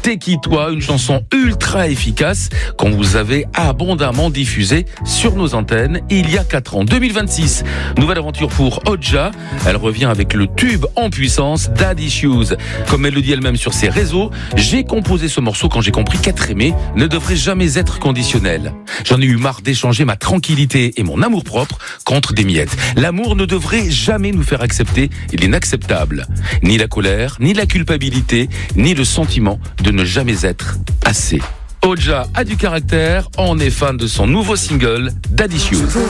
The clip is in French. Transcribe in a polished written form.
T'es qui toi, une chanson ultra efficace qu'on vous avait abondamment diffusée sur nos antennes il y a 4 ans. 2026, nouvelle aventure pour Odja. Elle revient avec le tube en puissance Daddy Issues. Comme elle le dit elle-même sur ses réseaux, j'ai composé ce morceau quand j'ai compris qu'être aimé ne devrait jamais être conditionnel. J'en ai eu marre d'échanger ma tranquillité et mon amour-propre contre des miettes. L'amour ne devrait jamais nous faire accepter l'inacceptable. Ni la colère, ni la culpabilité, ni le sentiment de ne jamais être assez. Odja a du caractère, on est fan de son nouveau single Daddy Issues.